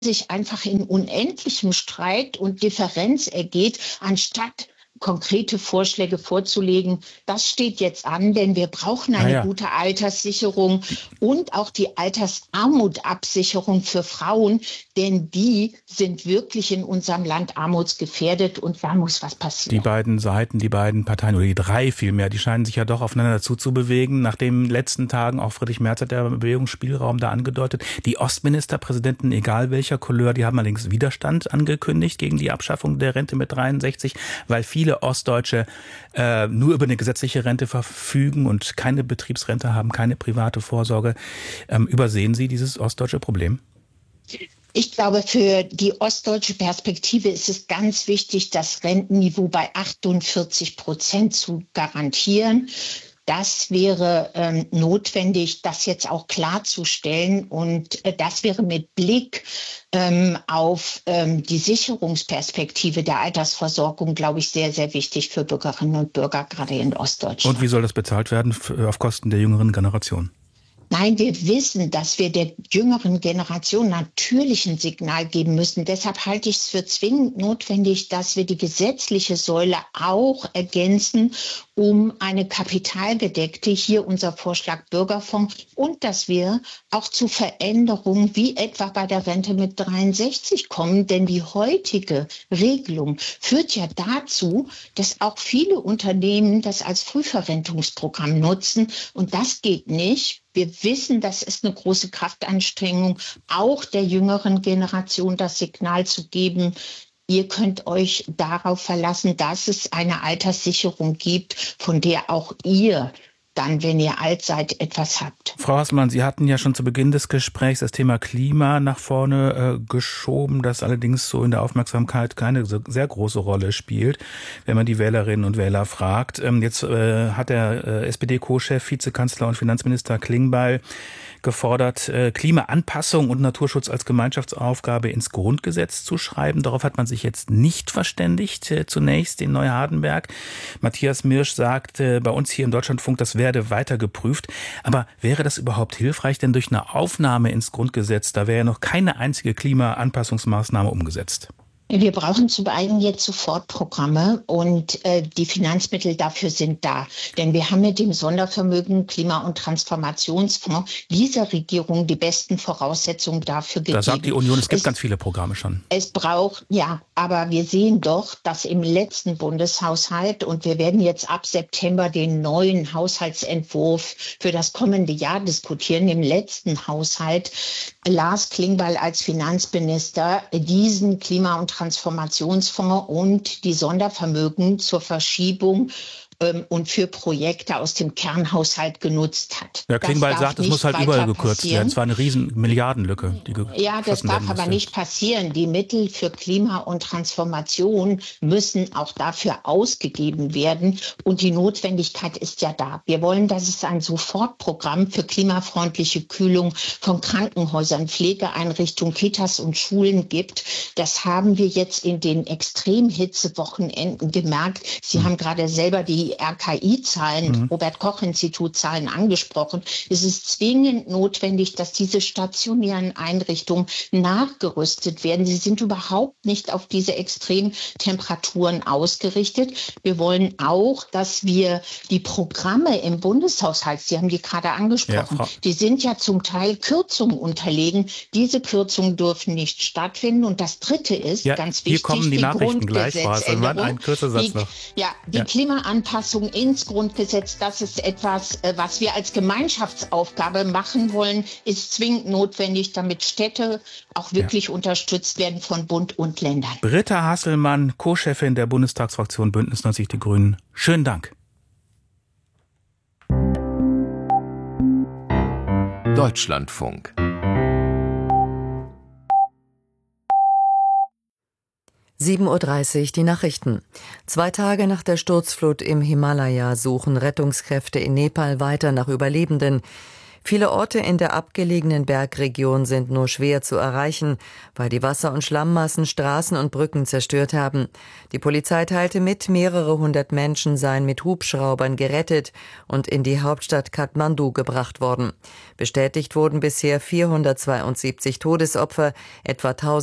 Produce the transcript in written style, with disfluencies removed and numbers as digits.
sich einfach in unendlichem Streit und Differenz ergeht, anstatt konkrete Vorschläge vorzulegen. Das steht jetzt an, denn wir brauchen eine gute Alterssicherung und auch die Altersarmutabsicherung für Frauen, denn die sind wirklich in unserem Land armutsgefährdet und da muss was passieren. Die beiden Seiten, die beiden Parteien oder die drei vielmehr, die scheinen sich ja doch aufeinander zuzubewegen. Nach den letzten Tagen, auch Friedrich Merz hat der Bewegungsspielraum da angedeutet. Die Ostministerpräsidenten, egal welcher Couleur, die haben allerdings Widerstand angekündigt gegen die Abschaffung der Rente mit 63, weil viele Ostdeutsche nur über eine gesetzliche Rente verfügen und keine Betriebsrente haben, keine private Vorsorge. Übersehen Sie dieses ostdeutsche Problem? Ich glaube, für die ostdeutsche Perspektive ist es ganz wichtig, das Rentenniveau bei 48% zu garantieren. Das wäre notwendig, das jetzt auch klarzustellen. Und das wäre mit Blick auf die Sicherungsperspektive der Altersversorgung, glaube ich, sehr, sehr wichtig für Bürgerinnen und Bürger, gerade in Ostdeutschland. Und wie soll das bezahlt werden auf Kosten der jüngeren Generation? Nein, wir wissen, dass wir der jüngeren Generation natürlich ein Signal geben müssen. Deshalb halte ich es für zwingend notwendig, dass wir die gesetzliche Säule auch ergänzen um eine kapitalgedeckte, hier unser Vorschlag Bürgerfonds, und dass wir auch zu Veränderungen wie etwa bei der Rente mit 63 kommen. Denn die heutige Regelung führt ja dazu, dass auch viele Unternehmen das als Frühverrentungsprogramm nutzen. Und das geht nicht. Wir wissen, das ist eine große Kraftanstrengung, auch der jüngeren Generation das Signal zu geben, ihr könnt euch darauf verlassen, dass es eine Alterssicherung gibt, von der auch ihr dann, wenn ihr alt seid, etwas habt. Frau Hasselmann, Sie hatten ja schon zu Beginn des Gesprächs das Thema Klima nach vorne geschoben, das allerdings so in der Aufmerksamkeit keine so sehr große Rolle spielt, wenn man die Wählerinnen und Wähler fragt. Jetzt hat der SPD-Co-Chef, Vizekanzler und Finanzminister Klingbeil gefordert, Klimaanpassung und Naturschutz als Gemeinschaftsaufgabe ins Grundgesetz zu schreiben. Darauf hat man sich jetzt nicht verständigt, zunächst in Neuhardenberg. Matthias Mirsch sagt bei uns hier im Deutschlandfunk, das werde weiter geprüft. Aber wäre das überhaupt hilfreich? Denn durch eine Aufnahme ins Grundgesetz, da wäre ja noch keine einzige Klimaanpassungsmaßnahme umgesetzt. Wir brauchen zum einen jetzt Sofortprogramme und die Finanzmittel dafür sind da. Denn wir haben mit dem Sondervermögen Klima- und Transformationsfonds dieser Regierung die besten Voraussetzungen dafür gegeben. Da sagt die Union, es gibt ganz viele Programme schon. Es braucht, ja, aber wir sehen doch, dass im letzten Bundeshaushalt, und wir werden jetzt ab September den neuen Haushaltsentwurf für das kommende Jahr diskutieren, im letzten Haushalt Lars Klingbeil als Finanzminister diesen Klima- und Transformationsfonds und die Sondervermögen zur Verschiebung und für Projekte aus dem Kernhaushalt genutzt hat. Ja, Klingbeil sagt, es muss halt überall gekürzt werden. Es war eine riesen Milliardenlücke. Ja, das darf aber nicht passieren. Die Mittel für Klima und Transformation müssen auch dafür ausgegeben werden. Und die Notwendigkeit ist ja da. Wir wollen, dass es ein Sofortprogramm für klimafreundliche Kühlung von Krankenhäusern, Pflegeeinrichtungen, Kitas und Schulen gibt. Das haben wir jetzt in den Extremhitzewochenenden gemerkt. Sie haben gerade selber die RKI-Zahlen, Robert-Koch-Institut-Zahlen angesprochen. Es ist zwingend notwendig, dass diese stationären Einrichtungen nachgerüstet werden. Sie sind überhaupt nicht auf diese Extremtemperaturen ausgerichtet. Wir wollen auch, dass wir die Programme im Bundeshaushalt, Sie haben die gerade angesprochen, die sind ja zum Teil Kürzungen unterlegen. Diese Kürzungen dürfen nicht stattfinden. Und das Dritte ist, ganz wichtig, hier kommen die Nachrichten gleich, Frau Hasselmann. Ein kurzer Satz noch. Die Klimaanpassung ins Grundgesetz, das ist etwas, was wir als Gemeinschaftsaufgabe machen wollen, ist zwingend notwendig, damit Städte auch wirklich unterstützt werden von Bund und Ländern. Britta Hasselmann, Co-Chefin der Bundestagsfraktion Bündnis 90 Die Grünen. Schönen Dank. Deutschlandfunk. (7:30 Uhr) die Nachrichten. 2 Tage nach der Sturzflut im Himalaya suchen Rettungskräfte in Nepal weiter nach Überlebenden. Viele Orte in der abgelegenen Bergregion sind nur schwer zu erreichen, weil die Wasser- und Schlammmassen Straßen und Brücken zerstört haben. Die Polizei teilte mit, mehrere hundert Menschen seien mit Hubschraubern gerettet und in die Hauptstadt Kathmandu gebracht worden. Bestätigt wurden bisher 472 Todesopfer, etwa 1000